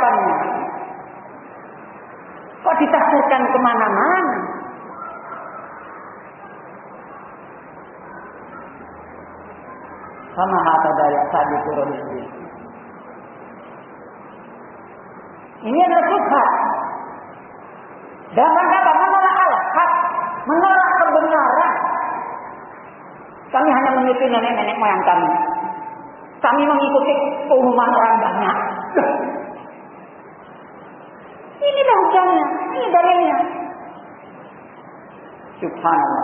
ucapannya. Kok ditafsirkan kemana-mana? Sama kata daya tadi turun ini. Ini adalah subhat. Dalam rangka apa? Menolak al-haq, menolak kebenaran. Kami hanya mengikuti nenek-nenek moyang kami. Kami mengikuti keumuman orang banyak. Inilah hujannya, ini dalilnya. Subhanallah.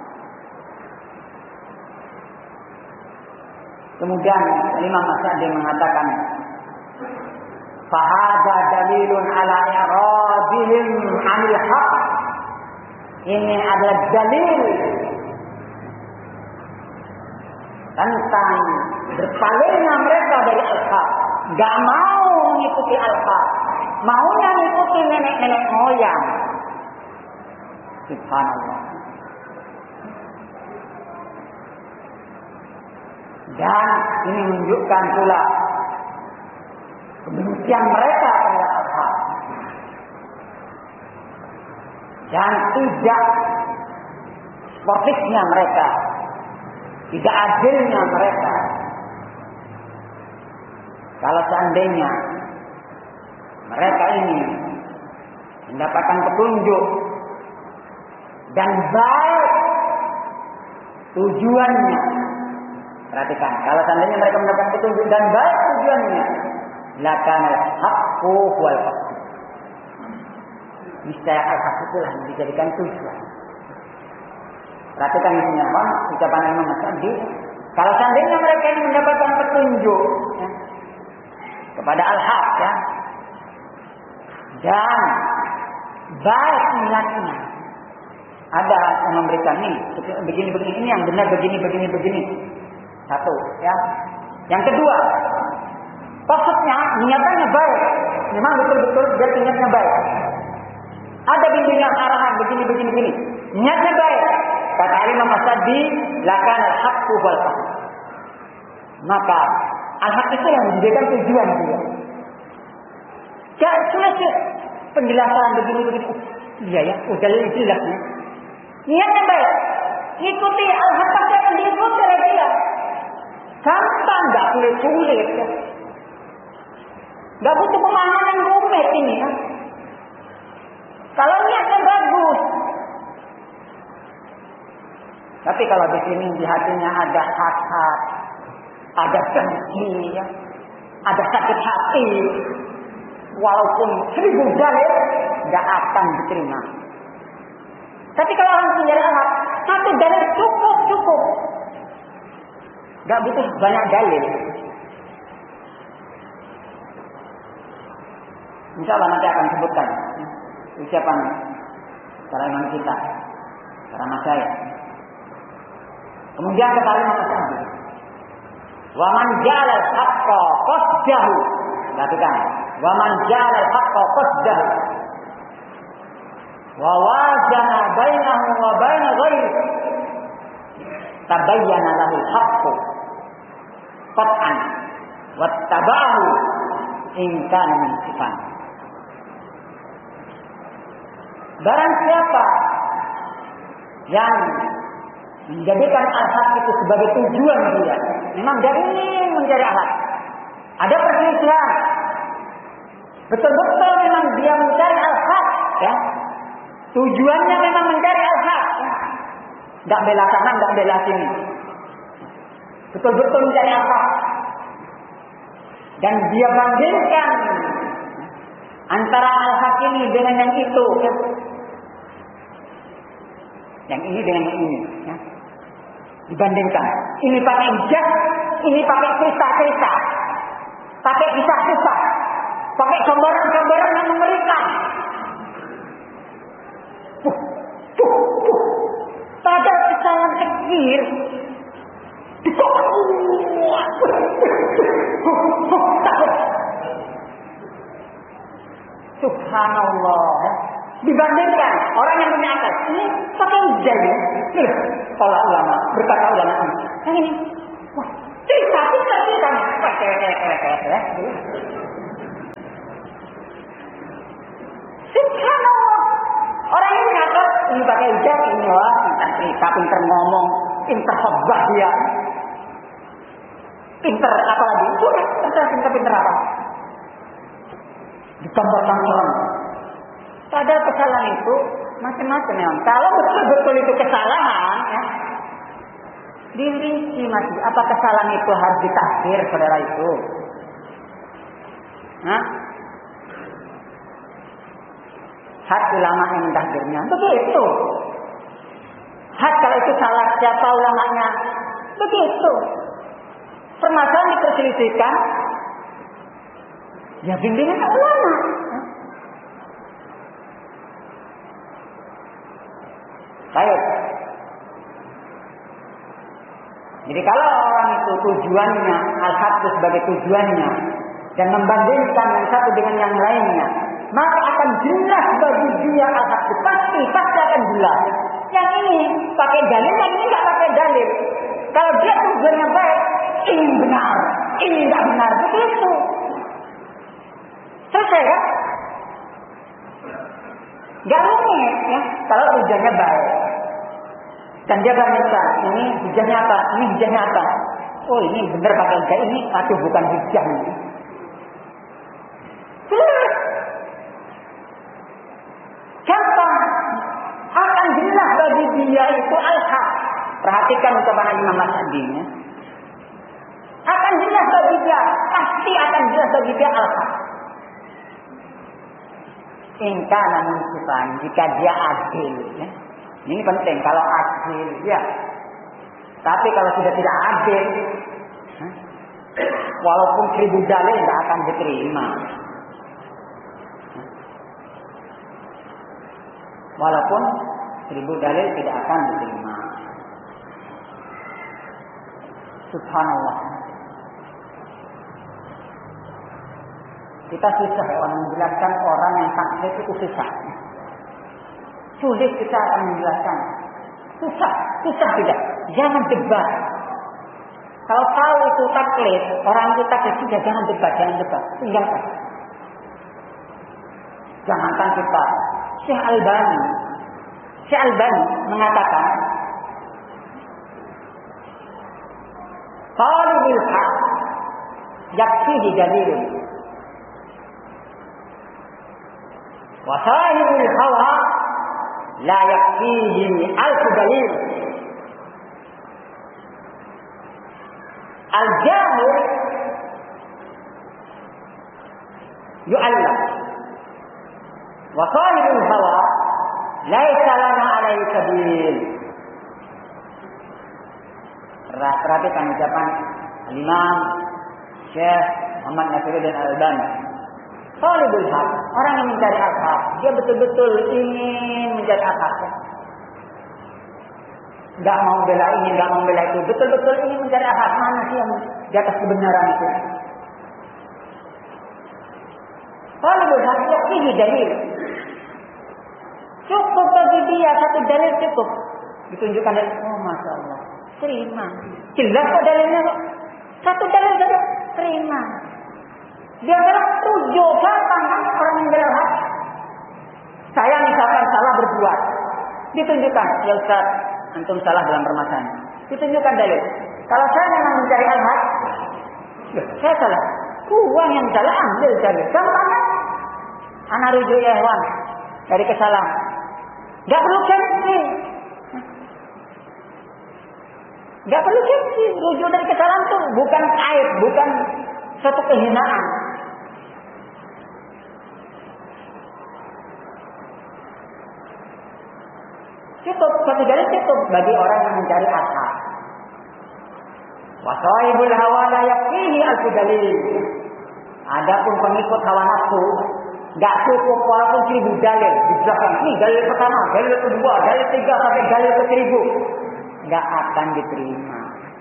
Kemudian Imam As-Sa'di mengatakan, "Fahadha dalilun ala i'radihim 'anil haqq." Ini adalah dalil tentang berpalingnya mereka dari al-haq, enggak mau mengikuti al-haq, maunya mengikuti nenek-nenek moyang. Subhanallah. Dan ini menunjukkan pula kebencian mereka terhadap al-haq dan tidak sportifnya mereka, tidak adilnya mereka. Kalau seandainya mereka ini mendapatkan petunjuk dan baik tujuannya, perhatikan, kalau seandainya mereka mendapatkan petunjuk dan baik tujuannya, lakanal haqqu wal haqq. Niscaya al-haq itulah yang dijadikan tujuan. Perhatikan ini apa? Ucapan Imam As-Sa'di. Kalau seandainya mereka ini mendapatkan petunjuk ya, kepada al-haq ya, dan baik niatnya, ada yang memberikan ini begini-begini, ini yang benar begini. Satu ya. Yang kedua, maksudnya niatannya baik, memang betul-betul dia niatnya baik. Ada bimbingan arahan begini. Niatnya baik. Kata Imam As-Sa'di, lakan al-haqqu wal haqq. Maka al-haq itu yang menjadikan tujuan dia. Selesai penjelasan begini. Iya ya, udah jelas ya. Niatnya baik. Ikuti al-haq pasti akan diikuti oleh dia. Gampang, nggak sulit ya. Nggak butuh pemahaman rumit ini kan. Kalau niatnya bagus. Tapi kalau di sini di hatinya ada hasad, ada dengki, ya, ada sakit hati, walaupun 1000 dalil nggak akan diterima. Tapi kalau orang punya al-haq, satu dalil cukup, nggak butuh banyak dalil. Insya Allah nanti akan sebutkan ucapan para imam kita, para masyayikh. Kemudian kata Imam As-Sa'di, wa man ja'ala al-haqqa qasdahu. Perhatikan, wa man ja'ala al-haqqa qasdahu wa wazana bainahu wa baina ghairihi tabayyana lahu al-haqqu qat'an wattaba'ahu in kana munsifan. Barang siapa yang menjadikan al-haq itu sebagai tujuan dia, memang dia ingin mencari al-haq, ada perselisihan, betul-betul memang dia mencari al-haq ya, tujuannya memang mencari al-haq ya. Nggak bela sana, nggak bela sini, betul-betul mencari al-haq, dan dia bandingkan antara al-haq ini dengan yang itu ya. Yang ini dengan yang ini ya. Dibandingkan, ini pakai jas, ini pakai cerita-cerita, pakai kisah-kisah, pakai gambaran-gambaran yang mengerikan. Padahal kesalahan kecil subhanallah. Dibandingkan orang yang punya akal, ini pakai jas ya. Kalau ulama, berkata ulama ini, wah, cerita. pakai hijab ini wah, pinter ngomong, pinter khotbah dia. Pinter apa lagi? Pinter apa? Digambarkan orang. Padahal kesalahan itu macam-macam ya. Kalau betul-betul itu kesalahan, ya, dirinci masih. Apa kesalahan itu harus ditakdir, saudara itu? Hah? Hak ulama yang mentakdirnya. Begitu. Hak kalau itu salah siapa ulamanya? Begitu. Permasalahan diperselisihkan. Ya bimbingan ulama. Baik. Jadi kalau orang itu tujuannya al-haq sebagai tujuannya dan membandingkan yang satu dengan yang lainnya, maka akan jelas bagi dia al-haq pasti akan jelas. Yang ini pakai dalil, yang ini nggak pakai dalil. Kalau dia tujuannya baik, ini benar, ini nggak benar, begitu. Selesai kan? Gak rumit ya, kalau hujannya baik. Dan dia bermisal, ini hujannya apa? Ini hujannya apa? Oh ini benar pakai hujah ini, aduh bukan hujah ini. Gampang. Akan jelas bagi dia itu al-haq. Perhatikan ucapan Imam Sa'di ya. Akan jelas bagi dia, pasti akan jelas bagi dia al-haq. Ingka namun sifat jika dia adil ya. Ini penting kalau adil ya. Tapi kalau sudah tidak adil, walaupun 1000 dalil tidak akan diterima. Walaupun 1000 dalil tidak akan diterima. Subhanallah. Kita susah ya menjelaskan orang yang taklid itu susah. Sulit kita akan menjelaskan. Susah tidak. Jangan debat. Kalau tahu itu taklid, orang itu taklid sudah jangan debat. Tinggalkan. Jangankan kita. Syekh Albani mengatakan, talibul haq yakfihi dalilun. Wa sahibul hawa la yakfihi alf dalil. Al-jahil yu'allam. Wa sahibul hawa laisa lana alaihi sabil. Perhatikan ucapan Imam Syekh Muhammad Nasiruddin Al-Albani. Talibul haq, orang yang mencari al-haq, dia betul-betul ingin mencari al-haq. Enggak mau bela ini, enggak mau bela itu, betul-betul ingin mencari al-haq. Mana sih yang di atas kebenaran itu? Talibul haq, ini dalil. Cukup bagi dia satu dalil cukup. Ditunjukkan dalil, oh masya Allah, terima. Jelas kok dalilnya kok. Satu dalil saja terima. Dia bilang tujuh gampang kan orang yang bela hak. Saya misalkan salah berbuat, ditunjukkan, ya Ustaz, antum salah dalam permasalahan. Ditunjukkan dalil. Kalau saya memang mencari al-haq, saya salah. Uang yang salah ambil dalil. Gampang kan? Anak rujuk ya hewan dari kesalahan. Gak perlu gengsi. Gak perlu gengsi. Rujuk dari kesalahan itu bukan aib, bukan suatu kehinaan. Cukup, satu dalil cukup bagi orang yang mencari al-haq. Wa sahibul hawa la yakfihi alfu dalil. Adapun pengikut hawa nafsu, gak cukup walaupun 1000 dalil. Dijelaskan, ini dalil pertama, dalil kedua, dalil ketiga, sampai dalil ke-1000. Gak akan diterima.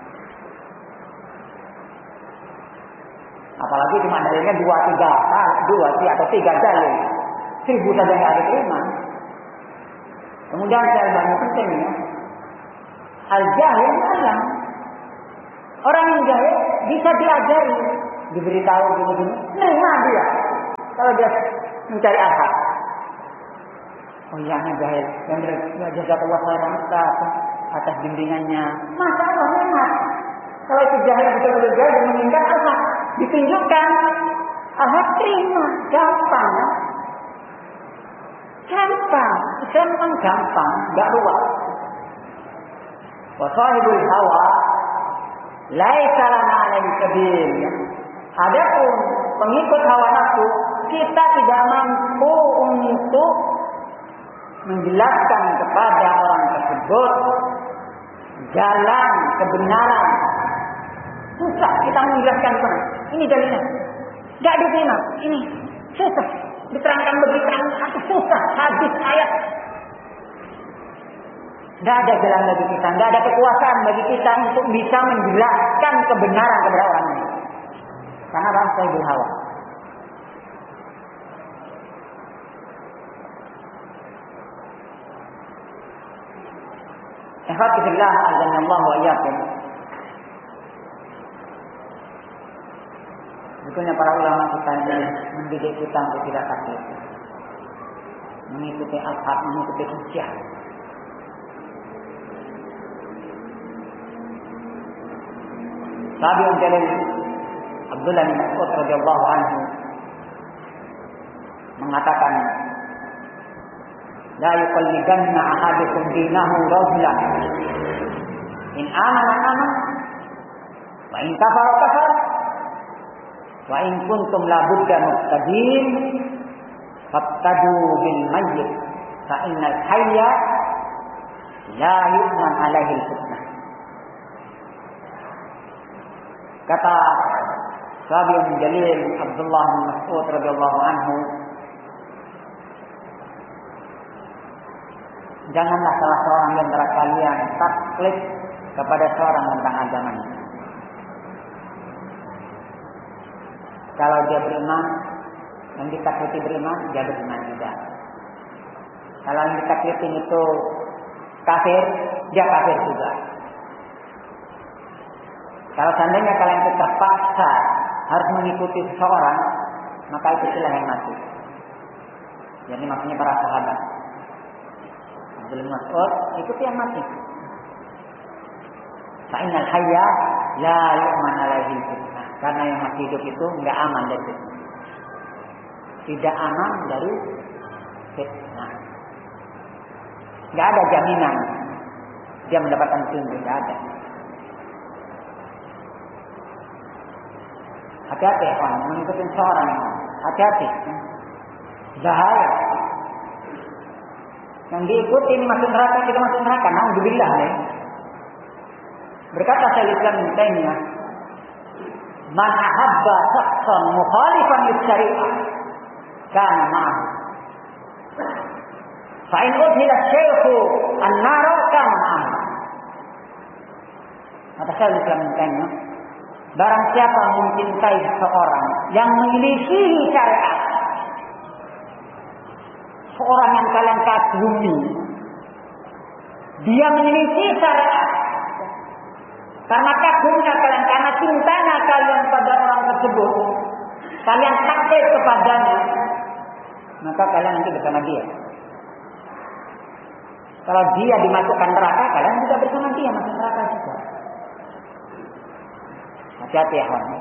Apalagi cuma dalilnya 2, 3 atau 3 dalil. 1000 saja gak diterima. Kemudian saya banyak penting ya. Al-jahil alam. Orang yang jahil bisa diajari, diberitahu gini-gini, nerima dia. Kalau dia mencari al-haq. Oh iya, jahil. Yang jazakallahu khairan atas bimbingannya. Masa Allah enak. Kalau itu jahil betul-betul jahil dan meninggal, Allah ditunjukkan. Allah terima, gampang. Gampang, Islam memang gampang, enggak ruwet. Wa sahibul hawa laisa lana alaihi sabil. Adapun pengikut hawa nafsu, kita tidak mampu untuk menjelaskan kepada orang tersebut jalan kebenaran. Susah kita menjelaskan kepada. Ini dalilnya. Enggak diterima. Ini susah. Diterangkan begitu susah. Hadis ayat. Tidak ada jalan bagi kita. Tidak ada kekuasaan bagi kita untuk bisa menjelaskan kebenaran kepada orang lain. Karena bangsa ibu hawa. Alhamdulillah, azanallahu wa iyyakum. Betulnya para ulama kita ini mendidik kita untuk tidak taklid, mengikuti al-haq, mengikuti hujjah. Tabi'un jalil Abdullah bin Mas'ud radhiyallahu anhu mengatakan, la yuqallidanna ahadukum dinahu rajulan in amana wa in kafara wa in kuntum la budda muqtadin fattadu bil mayyit fa innal hayya la yu'man alaihi al-fitnah. Kata Tabi'un jalil Abdullah bin Mas'ud radhiyallahu anhu, janganlah salah seorang di antara kalian taklid kepada seorang tentang agamanya. Kalau dia beriman, yang ditakliti beriman, dia beriman juga. Kalau yang ditaklitin itu kafir, dia kafir juga. Kalau seandainya kalian itu terpaksa harus mengikuti seseorang, maka ikutilah yang mati. Jadi maksudnya para sahabat. Abdul Mas'ud ikuti yang mati. Fa innal hayya la yu'man alaihi fitnah. Karena yang masih hidup itu enggak aman dari fitnah. Tidak aman dari fitnah. Enggak ada jaminan dia mendapatkan petunjuk, enggak ada. Hati-hati orang mengikuti seorang, hati-hati. Bahaya. Yang diikuti ini masuk neraka, kita masuk neraka. Naudzubillah ya. Berkata Syaikhul Islam Ibnu Taimiyah, "Man ahabba shakhsan mukhalifan lis-syari'ah kana ma'ahu. Fa in udhila asy-syaikhu an-nar kana ma'ahu." Kata Syaikhul Islam Ibnu Taimiyah, barang siapa mencintai seorang yang menyelisihi syariat, seorang yang kalian kagumi, dia menyelisih syariat, karena kagumnya kalian, karena cintanya kalian pada orang tersebut, kalian taklid kepadanya, maka kalian nanti bersama dia. Kalau dia dimasukkan neraka, kalian juga bersama dia masuk neraka juga. Hati-hati ya orang.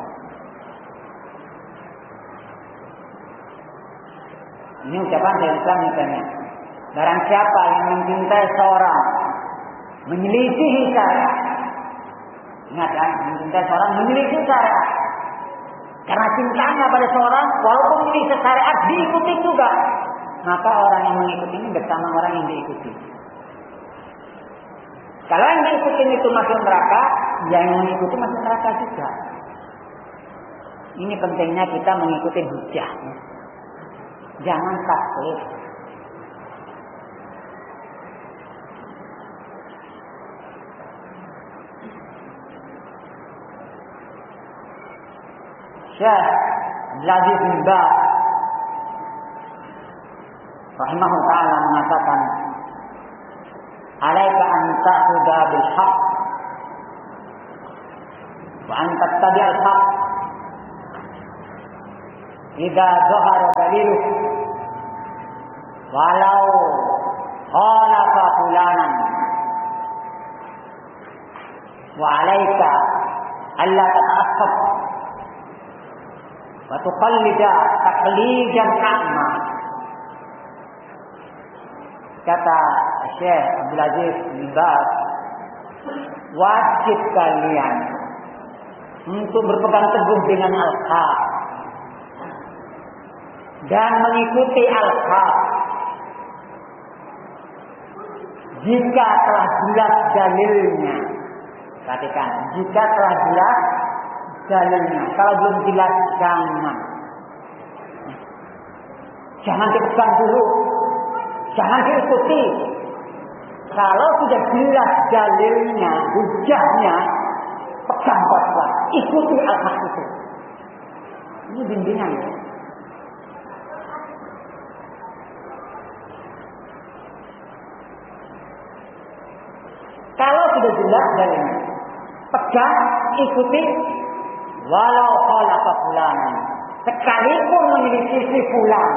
Ini ucapan dari Islam misalnya. Barang siapa yang mencintai seorang, menyelisihi syariat. Ingat kan, mencintai seorang, menyelisihi syariat. Karena cintanya pada seorang, walaupun menyelisih syariat, diikuti juga. Maka orang yang mengikuti ini bersama orang yang diikuti. Kalau yang diikuti itu masuk neraka, yang mengikuti masuk neraka juga. Ini pentingnya kita mengikuti hujjah. Jangan taklid. Syekh Abdul Aziz bin Baz rahimahullah ta'ala mengatakan, alaika an ta'khudha bil haqq wa an tattabi' al haqq idza zahara daliluh walau khalafa fulanan wa 'alaika alla tata'assab wa tuqallida taqlidan a'ma. Kata Syekh Abdul Aziz bin Baz, wajib kalian untuk berpegang teguh dengan al-haq dan mengikuti al-haq jika telah jelas dalilnya. Perhatikan, jika telah jelas dalilnya. Kalau belum jelas, jangan dipegang dulu, jangan diikuti. Kalau sudah jelas dalilnya, hujahnya, pegang kuat-kuat, ikuti al-haq itu. Ini bimbingan. Kalau sudah jelas dalilnya, pegang, ikuti, walau khalafa fulanan, sekalipun menyelisih fulan.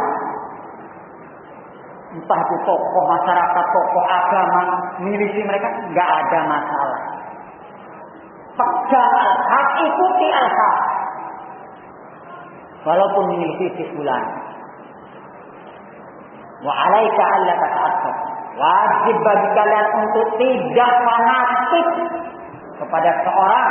Entah itu tokoh masyarakat, tokoh agama, menyelisih mereka, nggak ada masalah. Pegang al-haq, ikuti al-haq, walaupun menyelisih fulan. Wa 'alaika alla tata'assab, wajib bagi kalian untuk tidak fanatik kepada seorang.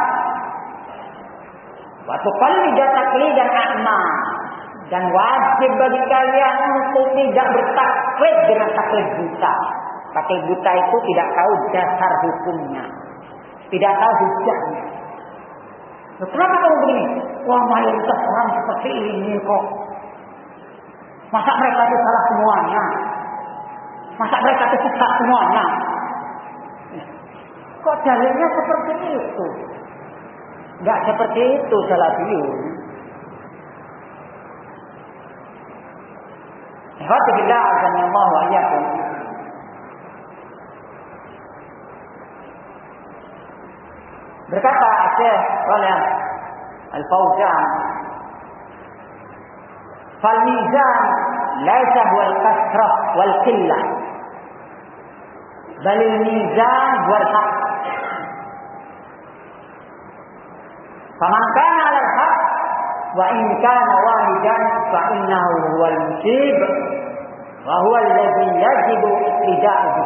Wa tuqallida taqlidan a'ma, dan wajib bagi kalian untuk tidak bertaklid dengan taklid buta. Taklid buta itu tidak tahu dasar hukumnya, tidak tahu hujahnya. Kenapa kamu begini? Wah, mayoritas orang seperti ini kok. Masa mereka itu salah semuanya? Masa mereka itu sesat semuanya? Kok dalilnya seperti itu? Enggak seperti itu salafiyun. Alhamdulillah, azanillahu wa iyyakum. Berkata Syekh Shalih Al-Fauzan, fal mizan laisa huwa al-kasrah wal qillah, bal al-mizan huwa al-haq. Faman kana 'ala al-haq wa in kana wahidan fa innahu huwa al-musib wa huwa alladhi yajibu ittiba'uhu.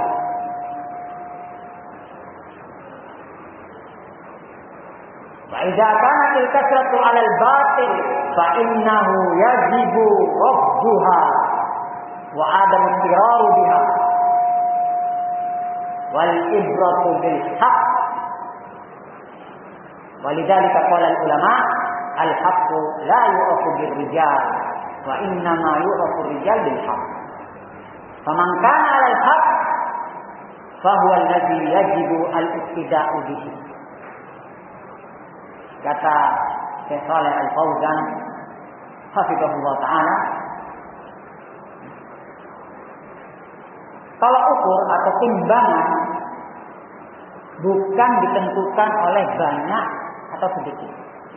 Wa idza kanat al-kasratu 'ala al-batil fa innahu yajibu radduha wa adam istiraru biha wal ibratu bil haqq. Walidzalika qala al-ulama al-haqqu la yu'rafu bir rijal wa inna ma yu'rafu rijal bil haqq. Faman kana 'ala al-haqq fa huwa alladhi yajibu al-ittiba'u bihi. Kata Syekh Shalih Al-Fauzan hafizahullah taala, tolak ukur atau timbangan bukan ditentukan oleh banyak atau sedikit.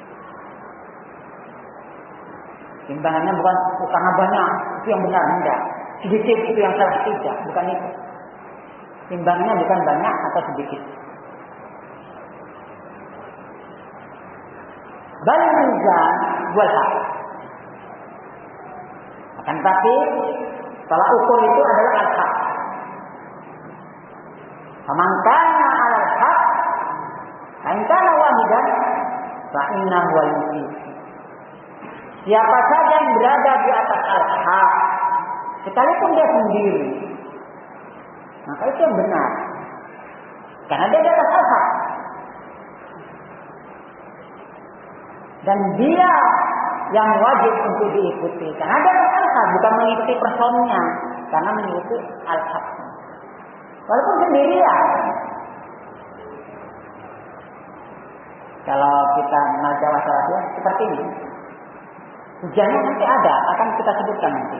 Timbangannya bukan karena banyak itu yang benar, enggak. Sedikit itu yang salah, tidak, bukan itu. Timbangannya bukan banyak atau sedikit. Bal mizan wal haq. Akan tapi tolak ukur itu adalah al-haq. Faman kana 'ala al-haq fa in kana wahidan fa innahu al-musib. Siapa saja yang berada di atas al-haq, sekalipun dia sendiri, maka itu yang benar, karena dia di atas al-haq. Dan dia yang wajib untuk diikuti, karena dia di atas al-haq, bukan mengikuti personnya, karena mengikuti al-haq. Walaupun sendirian. Kalau kita mengajar masalahnya seperti ini, hujannya nanti ada, akan kita sebutkan nanti.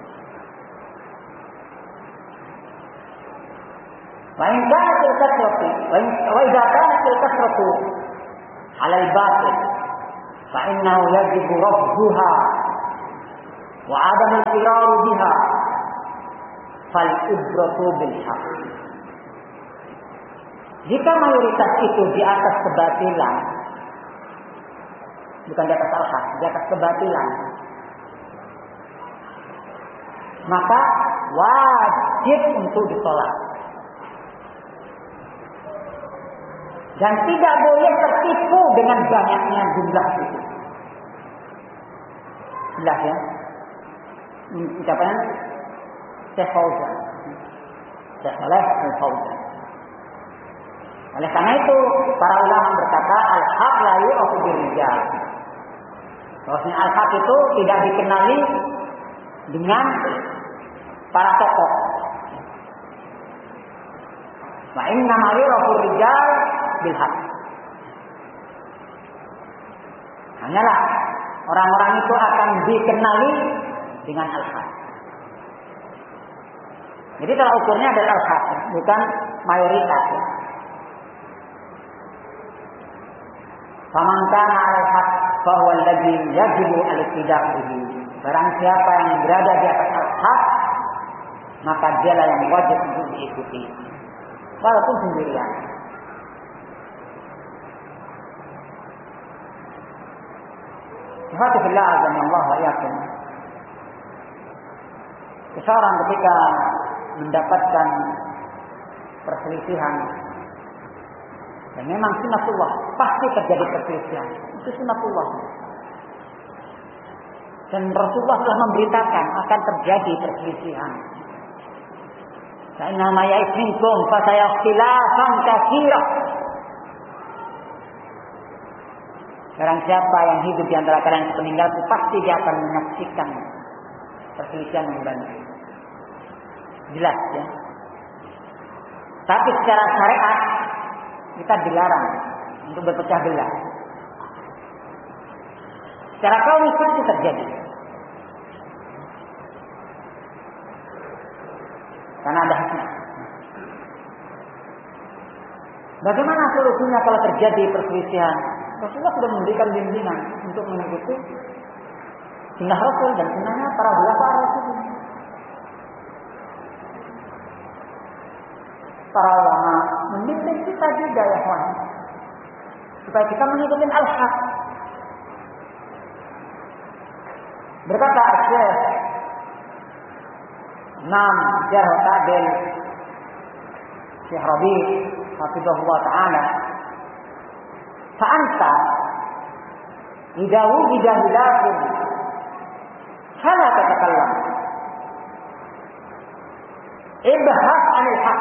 Wa in kanat al-kasratu wa idza kanat al-kasratu 'ala al-batil fa innahu yajibu radduha wa 'adam al-firar biha fal ibratu bil haq. Jika mayoritas itu di atas kebatilan, bukan di atas al-haq, di atas kebatilan, maka wajib untuk ditolak. Dan tidak boleh tertipu dengan banyaknya jumlah itu. Jelas ya? Ucapan Syekh Fauzan. Syekh Saleh Al-Fauzan. Oleh karena itu, para ulama berkata, al-haq la yu'rafu bir-rijal. Bahwasanya al-haq itu tidak dikenali dengan para tokoh. Wa inna ma yu'rafu rijal bil haq. Hanyalah orang-orang itu akan dikenali dengan al-haq. Jadi tolak ukurnya adalah al-haq, bukan mayoritas. Faman kana al-haq fa huwa alladhi yajibu al-ittida' bihi. Barang siapa yang berada di atas al-haq, maka dialah yang wajib untuk diikuti, walaupun sendirian. Alhamdulillah azza wa jalla. Seseorang ketika mendapatkan perselisihan, dan memang sunatullah, pasti terjadi perselisihan. Itu sunatullah. Dan Rasulullah telah memberitakan akan terjadi perselisihan. Inna ma ya'isminkum fa sayakhtilafan katsira. Barang siapa yang hidup di antara kalian yang meninggal, pasti dia akan menyaksikan perselisihan yang banyak. Jelas ya. Tapi secara syariat kita dilarang untuk berpecah belah. Secara kaunis itu terjadi. Karena ada hikmah. Bagaimana solusinya kalau terjadi perselisihan? Rasulullah sudah memberikan bimbingan untuk mengikuti sunnah Rasul dan sunnahnya para ulama Rasul. Para ulama membimbing kita juga ya kawan, supaya kita mengikuti al-haq. Berkata Syekh Imam Jarh wa Ta'dil Syekh Rabi' hafizahullah ta'ala, fa'anta idza wujida hilafun fala tatakallam ibhas 'anil haqq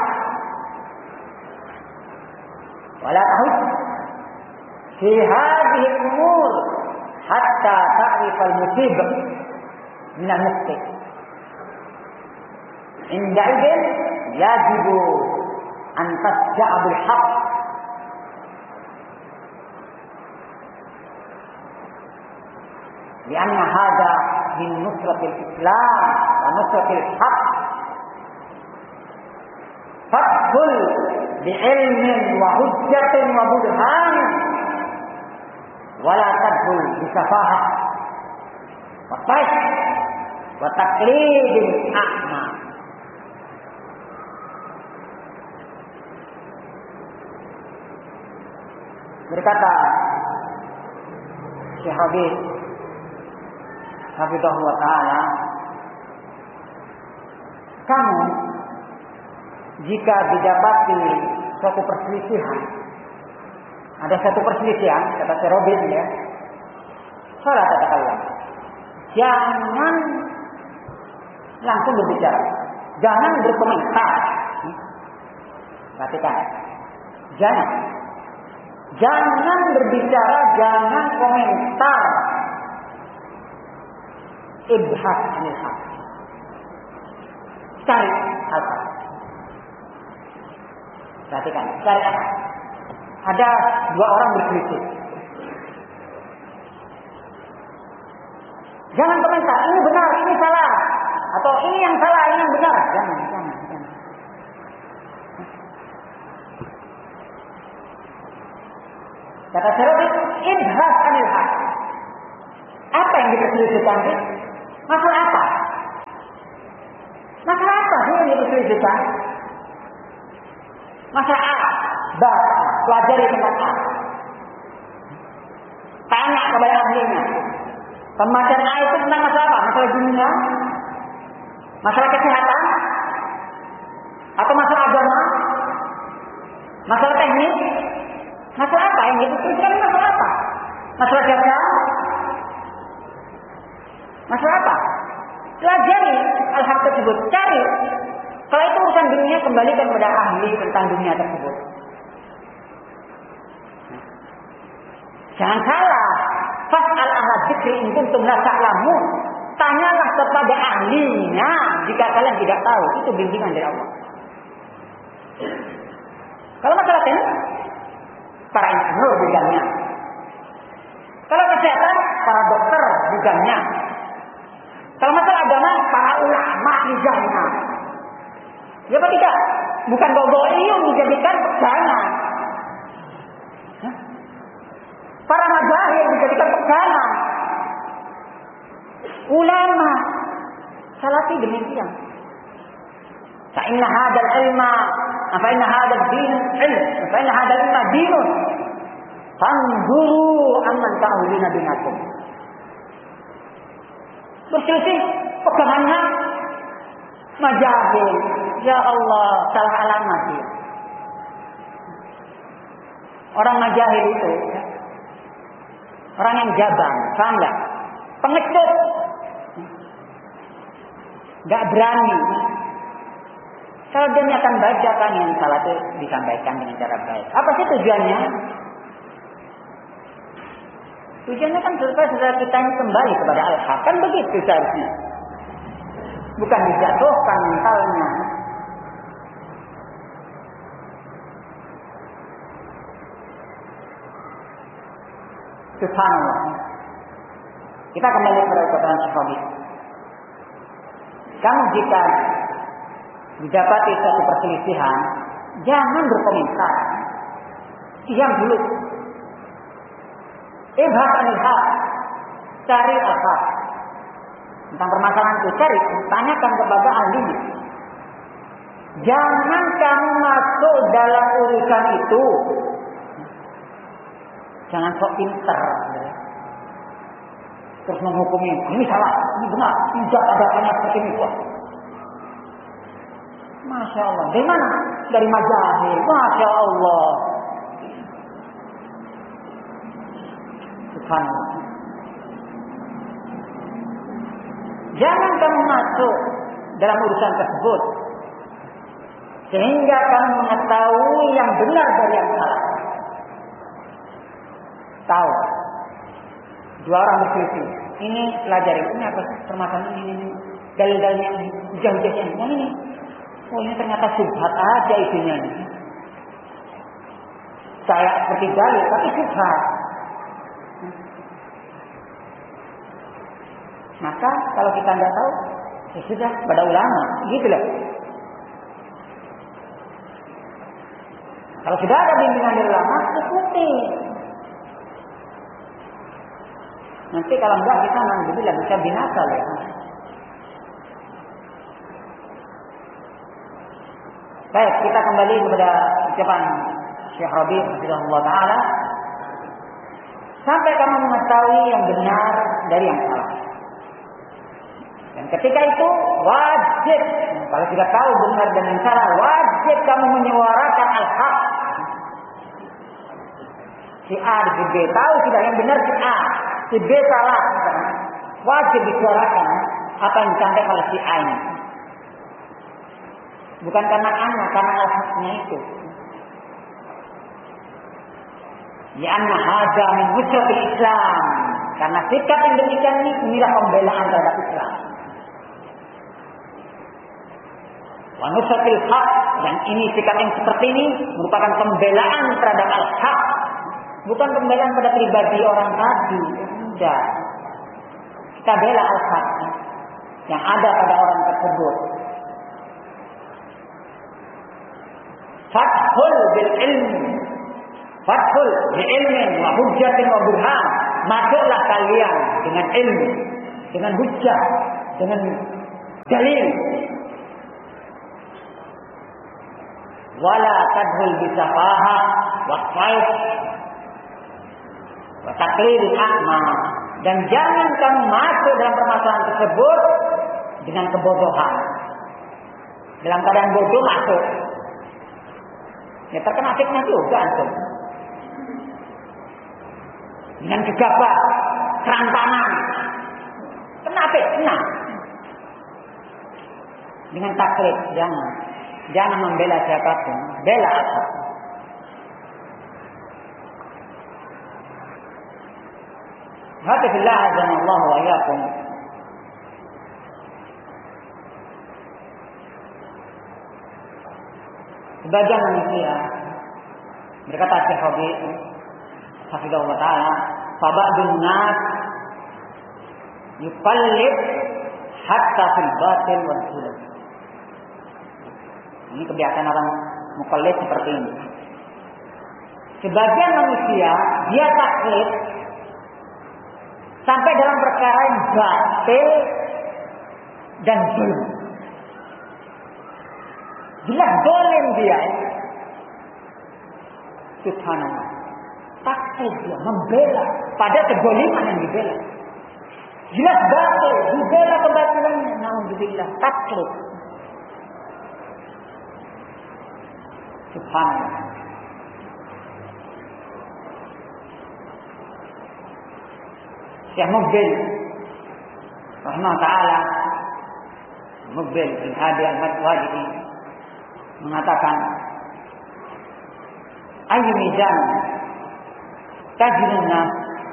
wa la tahus fi hadhihi al-umur hatta ta'rif al-musib min al-mukhti. Inda'idin yajibu an tasja'a bil haqq lianna hadha min nusratil Islam wa nusratil haqq. Fadkhul bi'ilmin wa hujjatin wa burhan wa la tadkhul bisafahah wa fash wa taqlidin a'ma. Berkata Syekh Rabi' hafizahullah ta'ala, kamu jika didapati suatu perselisihan, ada satu perselisihan, kata Syekh Rabi' ya, salah katakanlah, jangan langsung berbicara, jangan berkomentar. Perhatikan, jangan berbicara, jangan komentar. Ibhas 'anil haqq. Cari al-haq. Perhatikan, cari al-haq. Ada dua orang berselisih. Jangan komentar, ini benar, ini salah, atau ini yang salah, ini yang benar. Jangan. Kata Syarabi, ibhas 'anil haqq. Apa yang diperselisihkan? Masalah apa? Masalah apa? yang diperselisihkan? Masa A, pelajari tentang A. Tanya kepada ahlinya. Pembacaan A itu tentang masalah apa? Masalah dunia? Masalah kesehatan? Atau masalah agama? Masalah teknis? Masalah apa yang diperselisihkan? Masalah apa? Masalah dagang? Masalah apa? Pelajari hal-hal tersebut. Cari. Kalau itu urusan dunia, kembalikan kepada ahli tentang dunia tersebut. Jangan salah. Fas'al ahla dzikri in kuntum la ta'lamun. Tanyalah kepada ahlinya jika kalian tidak tahu. Itu bimbingan dari Allah. Kalau masalah teknis, para insinyur bidangnya. Kalau kesehatan, para dokter bidangnya. Kalau masalah agama, para ulama bidangnya. Ya apa tidak? Bukan bawa ilmu dijadikan pegangan. Para mazahib dijadikan pegangan. Ulama salafi demikian. Fa inna hadzal ilma, fa inna hadzal din ilm, fa inna hadzal ilma dinun. Fanzuru amman ta'uduna binakum. Berselisih pegangannya mazahib. Ya Allah, salah alamat dia. Orang mazahib itu orang yang jabang, paham enggak? Pengecut. Enggak berani. Kalau dia akan bacakan yang salah itu disampaikan dengan cara baik. Apa sih tujuannya? Tujuannya kan supaya saudara kita ini kembali kepada al-haq. Kan begitu seharusnya. Bukan dijatuhkan mentalnya. Subhanallah. Kita kembali kepada perkataan Syekh. Kamu jika didapati suatu perselisihan, jangan berkomentar. Diam dulu. Ibhas anil haq. Cari apa? Tentang permasalahan itu cari, tanyakan kepada ahlinya. Jangan kamu masuk dalam urusan itu. Jangan sok pintar. Terus menghukumi, ini salah, ini benar, tidak ada hanya seperti ini. Masya Allah. Dari mana? Dari mazahib. Masya Allah. Subhanallah. Jangan kamu masuk dalam urusan tersebut sehingga kamu mengetahui yang benar dari yang salah. Tahu. Dua orang berselisih. Ini pelajari. Ini apa permasalahan ini? Dalil-dalilnya jauh-jauhnya. Yang ini. Oh, ini ternyata subhat aja isinya. Saya seperti dalil, tapi subhat. Maka kalau kita tidak tahu, ya sudah pada ulama, gitulah. Kalau sudah ada bimbingan dari ulama, ikuti. Nanti kalau enggak kita alhamdulillah bisa binasa ya. Baik, kita kembali kepada ucapan Syekh Rabi' rahimahullah taala. Sampai kamu mengetahui yang benar dari yang salah. Dan ketika itu wajib, kalau sudah tahu benar dan yang salah, wajib kamu menyuarakan al-haq. Si A di B tahu sudah yang benar si A, si B salah. Wajib disuarakan apa yang disampaikan oleh si A ini. Bukan karena anak, karena al-haqnya itu. Ya anna hadza min wujudil Islam. Karena sikap yang demikian ini inilah pembelaan terhadap Islam. Wa nusratil haq, dan ini sikap yang seperti ini merupakan pembelaan terhadap al-haq. Bukan pembelaan pada pribadi orang tadi. Tidak. Kita bela al-haq yang ada pada orang tersebut. Fathul bil ilmi. Fathul bil ilmi wa hujjatin wa burhan. Masuklah kalian dengan ilmu, dengan hujjah, dengan dalil. wala tadhul bisafaha wa khaif wa taqlidul a'ma, dan jangan kamu masuk dalam permasalahan tersebut dengan kebodohan. Dalam keadaan bodoh masuk, ya terkena fitnah juga antum. Dengan gegabah, kerantangan, kena fitnah. Dengan taklid, jangan membela siapapun, bela apa? Hafizillah azanallahu wa iyyakum. Sebagian manusia berkata Syekh Rabi hafizahullah taala, fa ba'dun nas yuqallid hatta fil batil wal zulm. Ini kebiasaan orang muqallid seperti ini. Sebagian manusia dia taklid sampai dalam perkara yang batil dan zulm. Jelas dolim dia. Subhanallah. Taklid dia, membela pada kedoliman yang dibela. Jelas batil, dibela kebatilannya. Alhamdulillah, taklid. Subhanallah. Syekh Muqbil rahimahullah ta'ala, Muqbil bin Hadi al-Madwadi mengatakan, ayyu mizan tajidun nas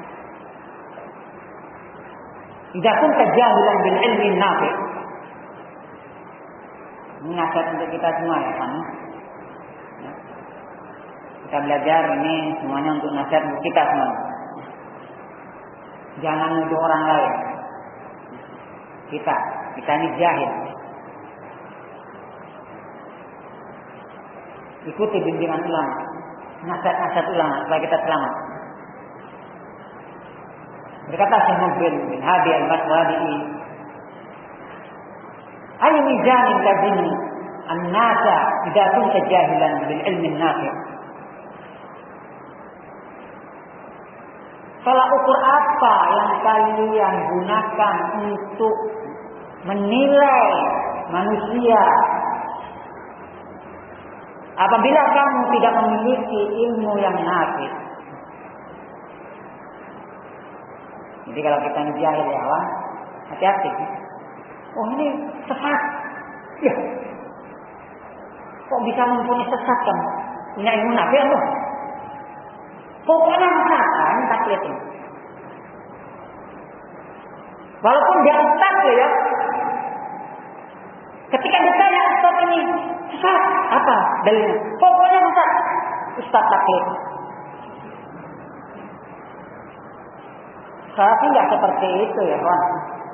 idza kunta jahilan bil ilmi nafi'. Ini nasihat untuk kita semua ya kan. Kita belajar ini semuanya untuk nasihat untuk kita semua. Jangan nuduh orang lain. Kita ini jahil. Ikuti bimbingan ulama, nasihat-nasihat ulama supaya kita selamat. Berkata Syekh Muqbil bin Hadi al-Madwadi, "Ayyu mizanin tazini an-nasa idza kunta jahilan bil ilmi an-nafi'." Tolak ukur apa yang kalian gunakan untuk menilai manusia apabila kamu tidak memiliki ilmu yang nafi? Jadi kalau kita jahil ya Allah, hati-hati. Oh ini sesat. Ya. Kok bisa mempunyai sesat kan? Punya ilmu nafi apa? Pokoknya masakan taklid ini. Walaupun dia ustaz ya. Ketika ditanya ustaz ini sesat, apa dalilnya? Pokoknya ustaz taklid. Salafi tidak seperti itu ya kawan.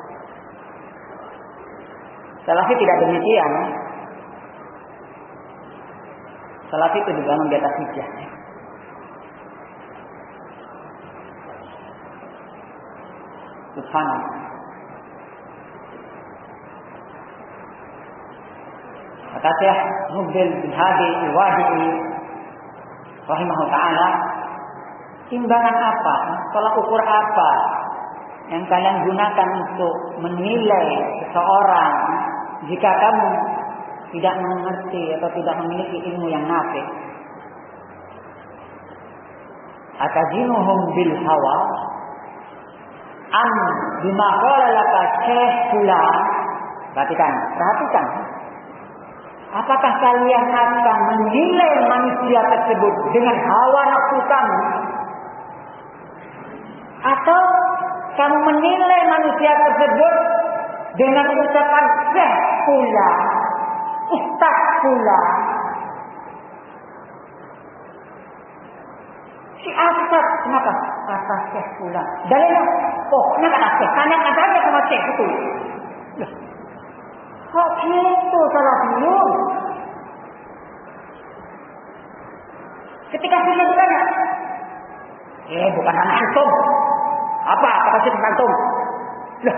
Salafi tidak demikian. Salafi itu dibangun di atas hujjah. Subhanallah. Kata Syekh Muqbil bin Hadi al-Wadi'i rahimahullah ta'ala, timbangan apa, tolak ukur apa yang kalian gunakan untuk menilai seseorang jika kamu tidak mengerti atau tidak memiliki ilmu yang nafi? Atazinuhum bil hawa am bima qala laka syekh fulan. Perhatikan. Apakah kalian akan menilai manusia tersebut dengan hawa nafsu kamu, atau kamu menilai manusia tersebut dengan ucapan syekh fulan, ustaz fulan? Si Asad, kenapa? Kata Syekh fulan. Dalilnya, pokoknya kata Syekh. Tanyakan saja sama Syekh itu. Loh, kok gitu salafiyun? Ketika Syekh ditanya, bukan anak antum. Apa kata Syekh antum? Loh,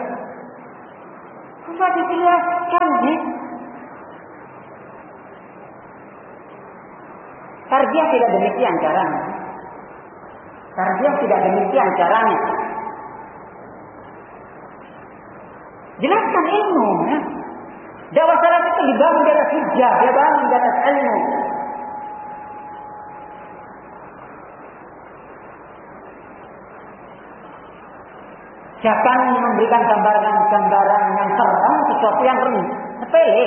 kok dijelaskan nih? Tarbiyah tidak demikian caranya. Tarbiyah tidak demikian caranya. Jelaskan ilmu. Ya. Dakwah salaf itu dibangun di atas hujjah, dia bangun di atas ilmu. Jangan memberikan gambaran yang serem, sesuatu yang sepele.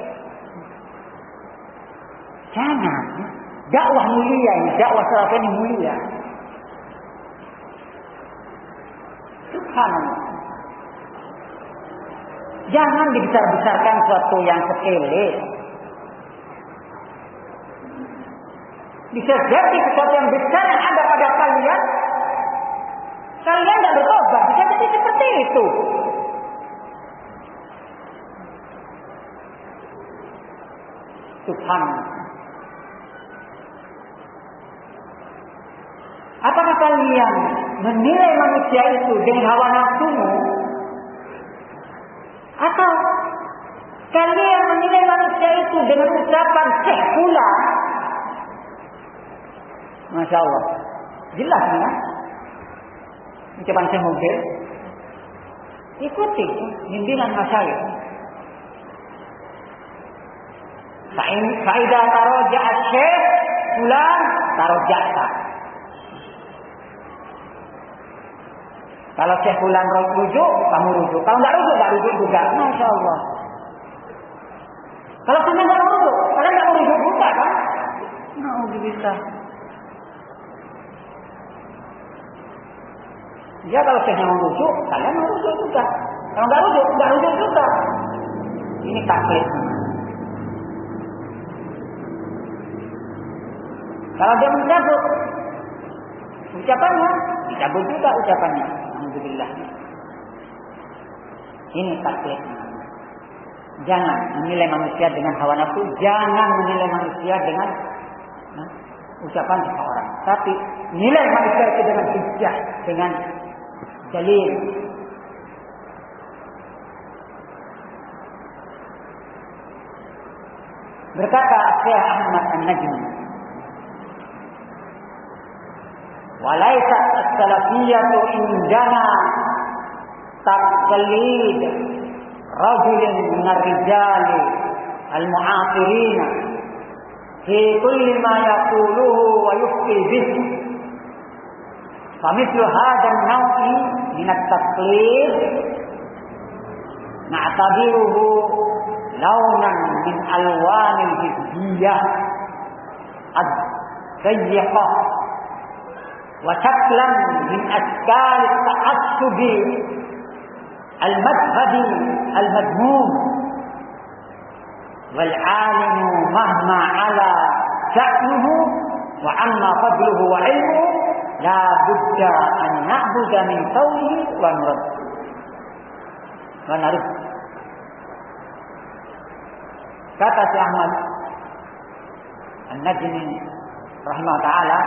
Jangan. Dakwah mulia ini, dakwah salaf ini mulia. Subhanallah. Jangan dibesar-besarkan sesuatu yang sepele. Bisa jadi sesuatu yang besar yang ada pada kalian tidak bertobat. Bisa jadi seperti itu. Subhanallah. Apakah kalian menilai manusia itu dengan hawa nafsumu? Atau kalian menilai manusia itu dengan ucapan Syekh pula? Masya Allah. Jelas ya? Ucapan Syekh Mubir. Ikuti bimbingan masyayikh. Faidah taroja'a Syekh fulan taroja'ta. Kalau Syekh fulan rujuk, kamu rujuk. Kalau enggak rujuk juga. Masya Allah. Kalau sudah enggak rujuk, kalian enggak rujuk juga kan? Alhamdulillah. Ya kalau Syekhnya mau rujuk, kalian mau rujuk juga. Kalau enggak rujuk juga. Ini taklid. Kalau dia mencabut ucapannya, dicabut juga ucapannya. Alhamdulillah. Ini taklid. Jangan menilai manusia dengan hawa nafsu. Jangan menilai manusia dengan ucapan seseorang. Tapi nilai manusia itu dengan hujjah, dengan dalil. Berkata Syekh Ahmad An-Najmi, walaysat as-salafiyyatu indana taqlid rajulin minar rijali al-mu'asirin fi kulli ma yaquluhu wa yufti bihi. Famithlu hadha an-naw'i min at-taqlid na'tabiruhu launan min alwanil hizbiyah ad-dayyiqah wa shaklan min ashkal at-ta'assub al-madhhabi al-madmum wal 'alimu mahma 'ala sha'nuhu wa 'amma fadluhu wa 'ilmuhu la budda an na'budu min qawlihi wa nurad wa narud. Kata Syekh Ahmad An-Najmi rahimahullah ta'ala,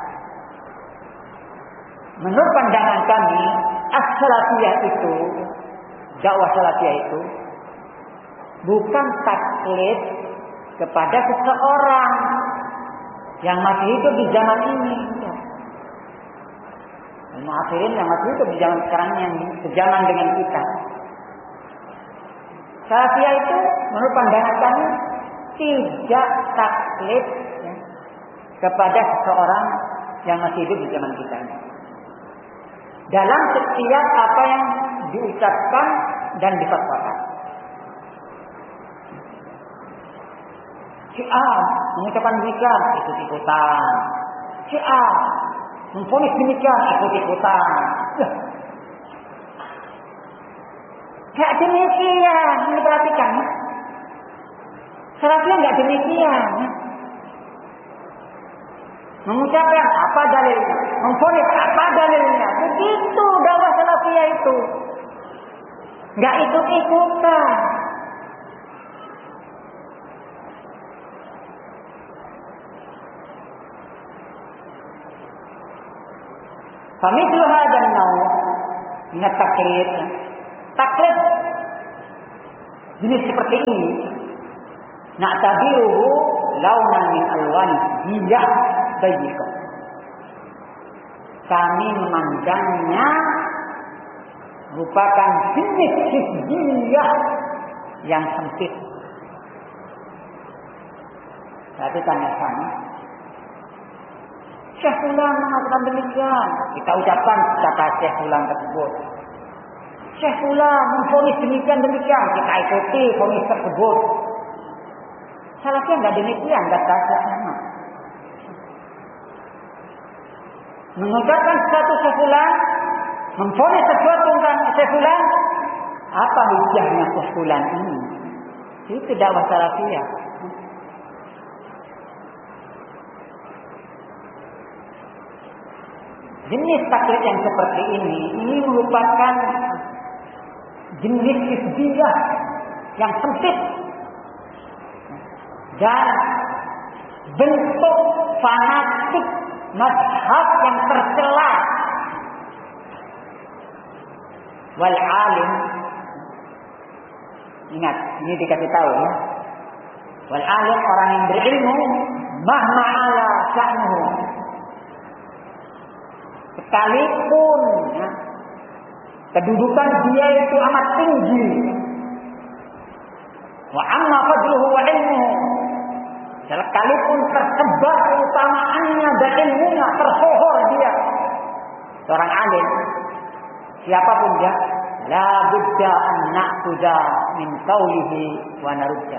menurut pandangan kami, as-salafiyah itu, dakwah salafiyah itu bukan taklid kepada seseorang yang masih hidup di zaman ini. Al-mu'asirin yang masih hidup di zaman sekarang, yang sejaman dengan kita. Salafiyah itu menurut pandangan kami tidak taklid kepada seseorang yang masih hidup di zaman kita ini. Dalam setiap apa yang diucapkan dan difatwakan. Si A mengucapkan demikian, ikut-ikutan. Si A memvonis demikian, ikut-ikutan. Gak demikian, ini perhatikan. Salafiyah gak demikian. Mengucapkan apa dalilnya, memvonis apa dalilnya. Begitu dakwah salafiyah itu. Gak ikut-ikutan. Famithlu hadzal naw' min at-taqlid. Taklid jenis seperti ini, na'tabiruhu launan min alwan hiyah bayyikah. Kami memandangnya merupakan jenis hizbiyah yang sempit. Tapi tanya sama, Syekh Fulan mengatakan demikian. Kita ucapkan kata Syekh Fulan tersebut. Syekh Fulan memvonis demikian. Kita ikuti vonis tersebut. Salafiyah enggak demikian, kata Syekh Ahmad. Mengucapkan sesuatu Syekh Fulan, memvonis sesuatu tentang Syekh Fulan, apa hujahnya Syekh Fulan ini? Itu dakwah salafiyah. Jenis taklid yang seperti ini merupakan jenis hizbiyah yang sempit dan bentuk fanatik mazhab yang tercela. Wal alim, ingat ini dikasih tahu ya. Wal alim, orang yang berilmu, mahma ala sya'nuhu, sekalipun ya, kedudukan dia itu amat tinggi, wa amma fadluhu wa ilmuhu, sekalipun tersebar keutamaannya dan ilmunya, tersohor dia, seorang alim, siapapun dia, la budda an na'khudha min qawlihi wa narudda.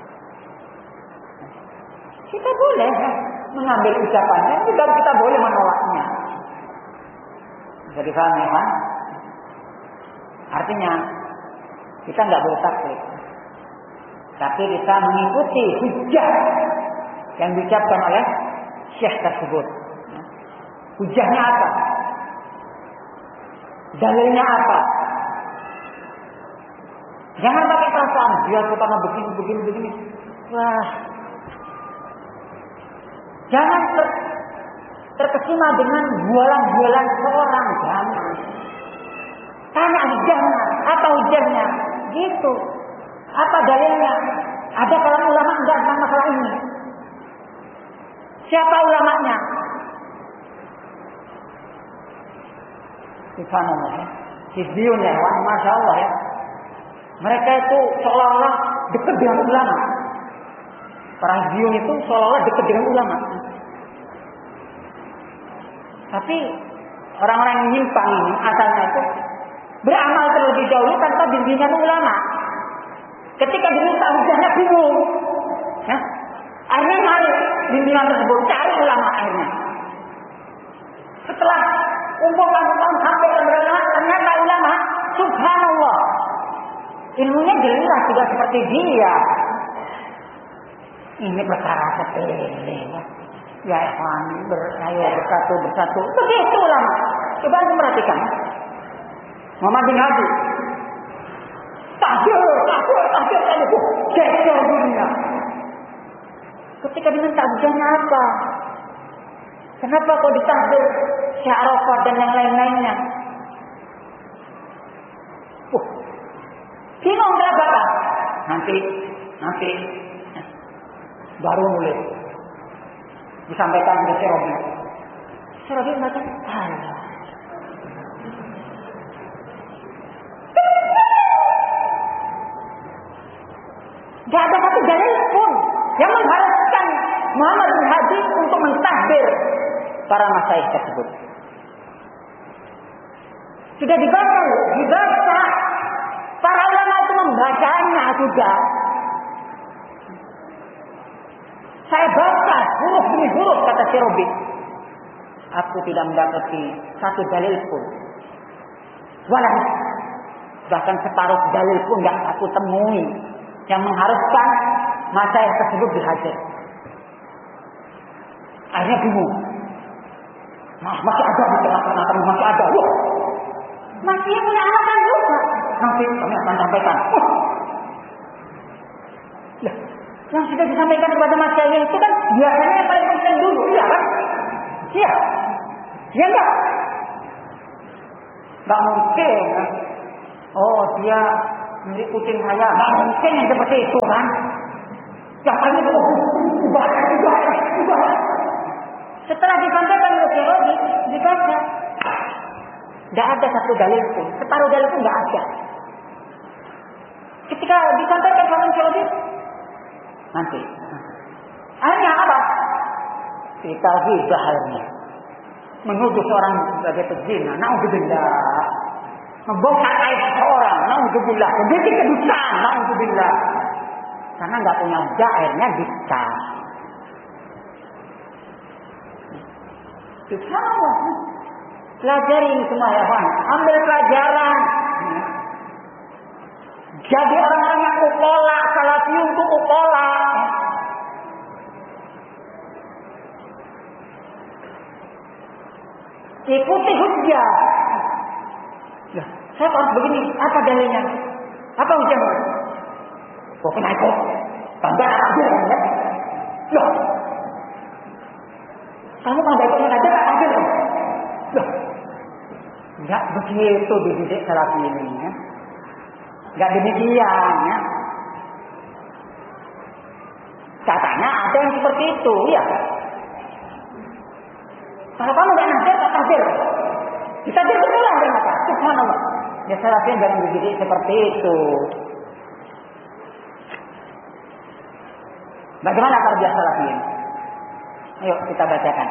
Kita boleh mengambil ucapannya, juga kita boleh menolaknya. Bisa dipahami kan? Artinya kita nggak boleh taklid, tapi kita mengikuti hujah yang diucapkan oleh syekh tersebut. Hujahnya apa? Dalilnya apa? Jangan pakai perasaan dia pertama begini. Wah, jangan terkesima dengan bualan-bualan seorang. Jangan. Tanya hujahnya, apa hujahnya? Gitu. Apa dalilnya? Ada kalangan ulama enggak tentang masalah ini? Siapa ulamanya? Subhanallah ya. Hizbiyun ya, Masya Allah ya. Mereka itu seolah-olah dekat dengan ulama. Para hizbiyun itu seolah-olah dekat dengan ulama. Tapi orang-orang yang nyimpang ini asalnya itu beramal terlebih dahulu tanpa bimbingan ulama. Ketika diminta hujahnya bingung. Ya? Akhirnya mari bimbingan tersebut, cari ulama akhirnya. Setelah kumpulkan sampai ulama, ternyata ulama, subhanallah, ilmunya jelas tidak seperti dia. Ini perkara sepele. Ya ikhwan, ayo bersatu. Begitu ulama. Coba anda perhatikan. Muhammad bin Hadi. Takbir. Geger dunia. Ketika diminta hujahnya apa? Kenapa kau ditakbir Syekh Arafat dan yang lain-lainnya? Bingung kenapa? Nanti baru nulis. Disampaikan ke Syekh Robi. Syekh Robi mengatakan, alah. Tidak ada satu dalil pun yang mengharuskan Muhammad bin Hadi untuk mentahbir para masyayikh tersebut. Sudah dibaca. Para ulama itu membacanya juga. Saya baca huruf demi huruf kata Syekh Robi. Aku tidak mendapati satu dalil pun. Walau bahkan separuh dalil pun yang aku temui yang mengharuskan masyayikh tersebut dihajar. Akhirnya bingung. Masih ada di tengah-tengah, masih ada. Loh, masih punya alasan juga. Nanti kami akan sampaikan. Lah, yang sudah disampaikan kepada masyayikh itu kan biasanya yang paling penting dulu, iya kan? Iya. Iya enggak? Enggak mungkin. Oh, dia milik kucing saya. Enggak mungkin yang seperti itu kan? Yang tadi itu ubah. Setelah disampaikan oleh Syekh dibaca. Tidak ada satu dalil pun, separuh dalil pun tidak ada. Ketika disampaikan oleh Syekh nanti. Akhirnya apa? Kita ghibah akhirnya. Menuduh seorang sebagai pezina, naudzubillah. Membongkar aib seorang, naudzubillah. Membuat kedustaan, naudzubillah. Karena nggak punya hujah, akhirnya dicap. Subhanallah. Pelajari ini semua ya Pak. Ambil pelajaran. Jadi orang-orang yang upola, salafiyun itu upola. Ikuti hujjah. Ya, saya harus begini. Apa dalilnya? Apa hujjahnya? Pokoknya ikut. Tambah aja ya. Loh. Kamu tambah ikutnya aja tak adil. Loh. Enggak begitu dididik salafi ini ya. Enggak demikian ya. Katanya ada yang seperti itu ya. Kalau kamu enggak nadir, tak nadir. Ditadir berulang kenapa? Subhanallah. Ya salafi jangan dididik seperti itu. Bagaimana tarbiyah salafiyin? Ayo kita bacakan.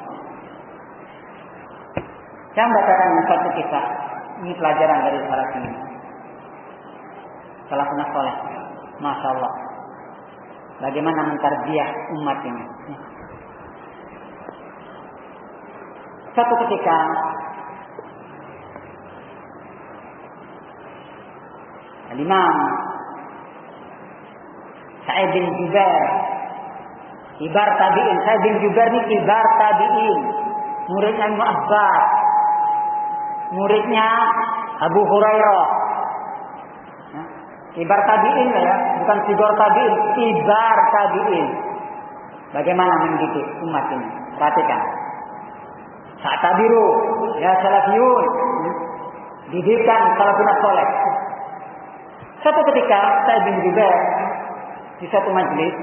Saya membacakan satu kisah. Ini pelajaran dari salafiyin. Salafun saleh. Masya Allah. Bagaimana mentarbiyah umat ini. Satu ketika Imam Sa'id bin Jubair, kibar tabi'in. Sa'id bin Jubair ini kibar tabi'in. Muridnya Ibnu Abbas. Muridnya Abu Hurairah. Kibar tabi'in ya, bukan sigar tabi'in, kibar tabi'in. Bagaimana mendidik umat ini? Perhatikan. Sa'tabiru ya salafiyun. Didikan salafun saleh. Satu ketika Sa'id bin Jubair di satu majelis,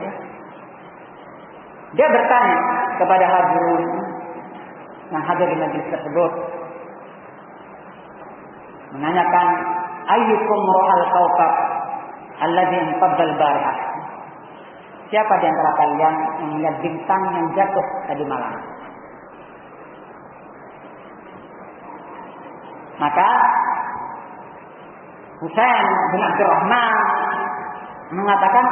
dia bertanya kepada hadirin yang hadir di majelis tersebut, menanyakan, ayyukum ra'al kawkab alladhi inqadda al-barihah. Siapa di antara kalian yang melihat bintang yang jatuh tadi malam? Maka Husain bin Abdurrahman mengatakan,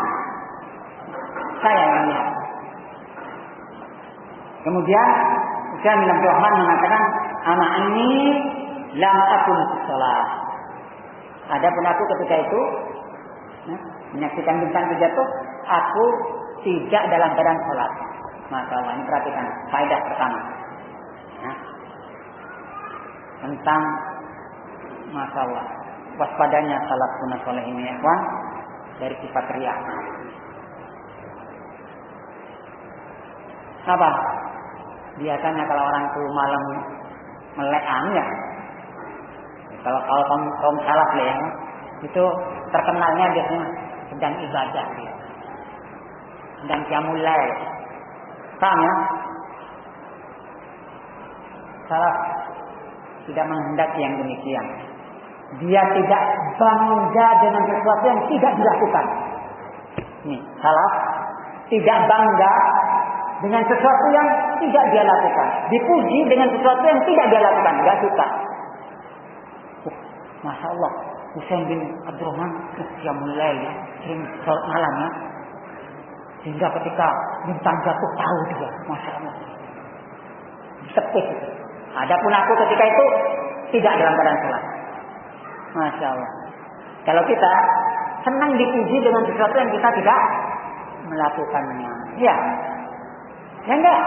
saya yang lihat. Kemudian Husain bin Abdurrahman mengatakan, ana ini lam akun sholat. Adapun aku ketika itu menyaksikan bintang jatuh, aku tidak dalam keadaan sholat. Masya Allah, ini perhatikan faedah pertama tentang Masya Allah waspadanya salafun saleh ini ya kawan, dari sifat riya. Apa? Biasanya kalau orang itu malam melekan ya, kalau kaum salaf ya, itu terkenalnya biasanya sedang ibadah, ya. Sedang qiyamul lail. Paham ya? Salaf tidak menghendaki yang demikian. Dia tidak bangga dengan sesuatu yang tidak dilakukan. Nih, salaf tidak bangga dengan sesuatu yang tidak dia lakukan. Dipuji dengan sesuatu yang tidak dia lakukan. Gak suka. Masya Allah, Husain bin Abdurrahman qiyamul lail ya, sering sholat malam ya. Sehingga ketika bintang jatuh tahu dia, Masya Allah. Tepuk. Adapun aku ketika itu tidak dalam keadaan sholat. Masya Allah. Kalau kita senang dipuji dengan sesuatu yang kita tidak melakukannya, ya enggak.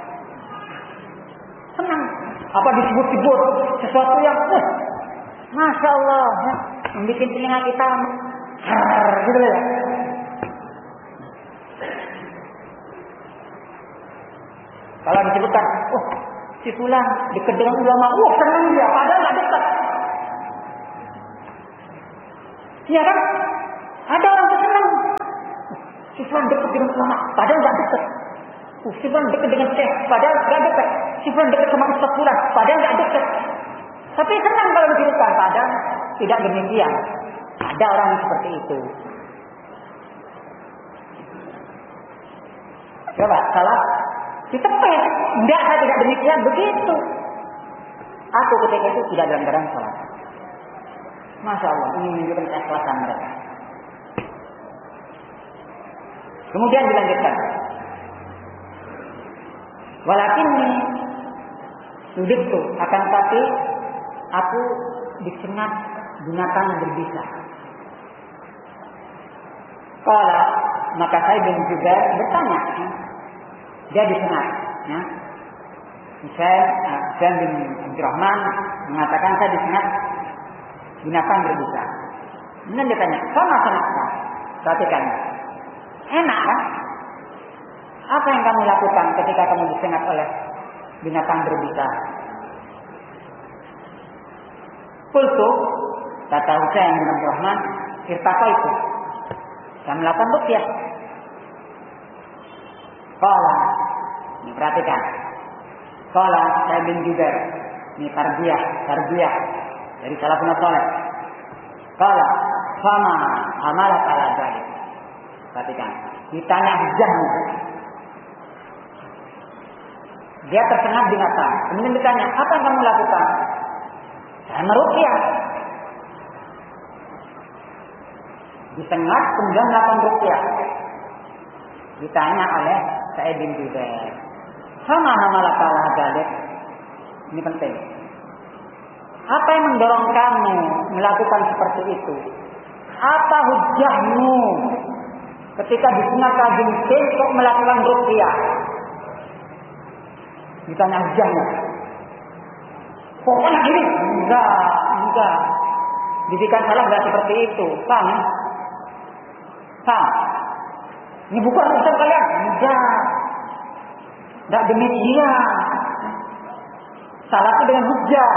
Senang. Apa disebut-sebut sesuatu yang, Masya Allah, ya, membuat telinga kita, gitu ya. Kalau disebutkan, si fulan dekat dengan ulama, senang dia, padahal nggak dekat. Iya kan? Ada orang senang. Si Fulan dekat dengan ulama, padahal nggak dekat. Si Fulan dekat dengan syekh, padahal nggak dekat. Si Fulan dekat sama Ustaz Fulan, padahal nggak dekat. Tapi senang kalau ditirukan, padahal tidak demikian. Ada orang yang seperti itu. Coba salah ditepes. Enggak, saya tidak demikian. Begitu. Aku ketika itu tidak dalam keadaan salat. Masya Allah, ini menunjukkan keikhlasan mereka. Kemudian dilanjutkan. Walakinni sudiktu, akan tapi aku disengat binatang berbisa. Qala, maka saya juga bertanya. Dia disengat. Ya. Saya bin Abdurrahman mengatakan saya disengat binatang berbisa. Kemudian dia tanya, sama sengatnya? Perhatikan. Enak kan? Apa yang kamu lakukan ketika kamu disengat oleh binatang berbisa? Qultu, kata Husain bin Abdurrahman, irtaqa itu. Saya melakukan ruqyah. Qala, ini perhatikan. Qala saya bin Jubair, ini tarbiyah dari salafun saleh. Qala, fama amalat ala dzalik. Perhatikan, ditanya hujahmu. Dia tersengat binatang. Kemudian ditanya, apa yang kamu lakukan? Saya meruqyah. Disengat, kemudian melakukan ruqyah. Ditanya oleh Sa'id bin Jubair, sama hamalaka ala dzalik. Ini penting. Apa yang mendorong kamu melakukan seperti itu? Apa hujahmu ketika disengat kalajengking kok melakukan ruqyah? Ditanya hujahnya. Pokoknya gini. Enggak. Didikan salah enggak seperti itu. Paham ya? Paham? Ini bukan urusan kalian. Enggak demikian. Salah itu dengan hujah.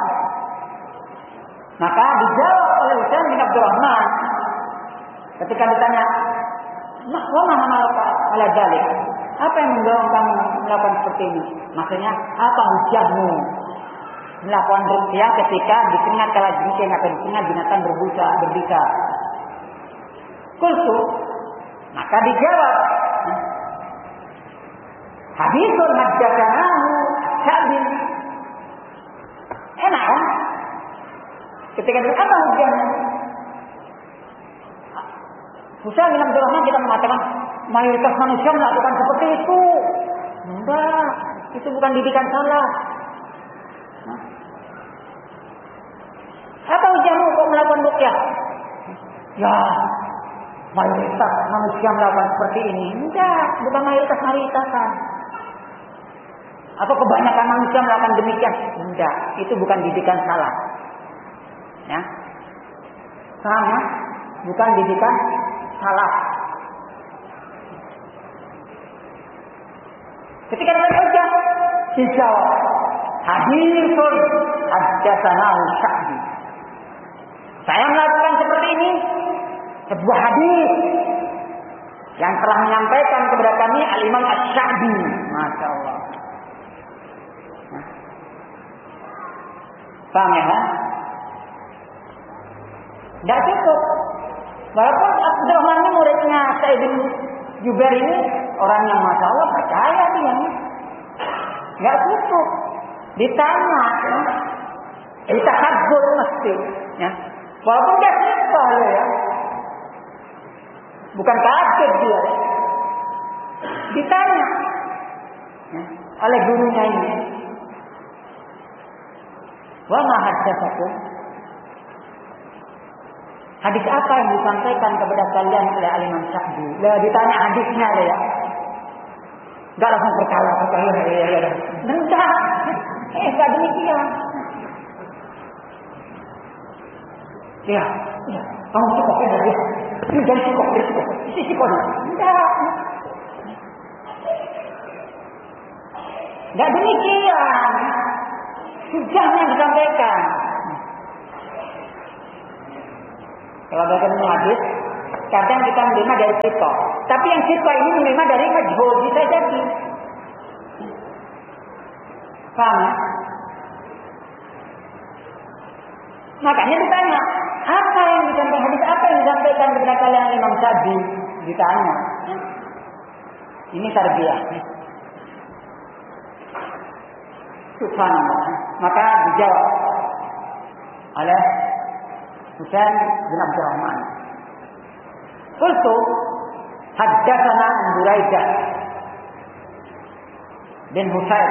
Maka dijawab oleh Husain bin Abdurrahman ketika ditanya, "Wa ma hamalaka ala dzalik?" Apa yang mendorong kamu melakukan seperti ini? Maksudnya, apa hujahmu melakukan ruqyah ketika disengat kalajengking atau disengat binatang berbisa? Qultu, maka dijawab, haditsun haddatsanahu Sya'bin. Enak kan? Ketika itu apa hujahnya? Husain bin Abdurrahman kita mengatakan mayoritas manusia melakukan seperti itu. Enggak, itu bukan didikan salah. Apa hujahmu kok melakukan ruqyah? Ya, mayoritas manusia melakukan seperti ini. Enggak, bukan mayoritas-mayoritasan. Atau kebanyakan manusia melakukan demikian? Enggak, itu bukan didikan salah. Ya, paham ya? Bukan didikan salah. Ketika datang hujah, dijawab, haditsun haddatsanahu Sya'bi. Saya melakukan seperti ini, sebuah hadis yang telah menyampaikan kepada kami Al-Imam Asy-Sya'bi. Masya Allah. Paham ya? Tidak cukup. Walaupun Abdurrahman ini muridnya Sa'id bin Jubair ini orang yang Masya Allah percaya dia. Tidak cukup. Ditanya. Ditahadzur mesti. Ya. Walaupun dia sifat ya. Bukan kaget dia. Ditanya. Ya. Oleh gurunya ini. Wa ma haddatsakum? Hadis apa yang disampaikan kepada kalian oleh Al-Imam Sya'bi? Lah ditanya hadisnya ya. Enggak langsung percaya. Ya. Enggak demikian. Ya. Kamu cukup ya. Ini dan cukup. Sisi kau. Enggak demikian. Hujahnya yang disampaikan. Kalau bagaimana hadis, kadang kita menerima dari kita. Tapi yang siswa ini menerima dari majhul, bisa jadi. Paham ya? Makanya ditanya, apa yang disampaikan hadis, apa yang disampaikan kepada kalian Imam Syafi'i? Ditanya. Ini tarbiyah. Subhanallah. Maka dijawab oleh Husain bin Abdurrahman. Qultu haddatsana Buraidah bin Husain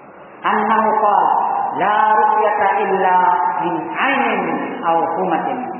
annahu qala la ru'yata illa min 'ainin aw humatin.